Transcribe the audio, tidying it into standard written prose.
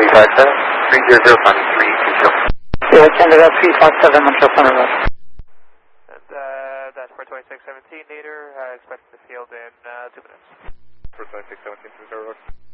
300, County 320. Yeah, Canada 357, Montreal Center Road. And that's for 2617 Nader, expecting the field in 2 minutes. For 2617, Center Road.